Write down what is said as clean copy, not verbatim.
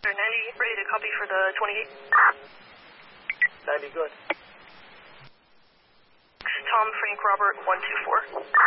Nandy, ready to copy for the 28. That'd be good. Tom, Frank, Robert, 124.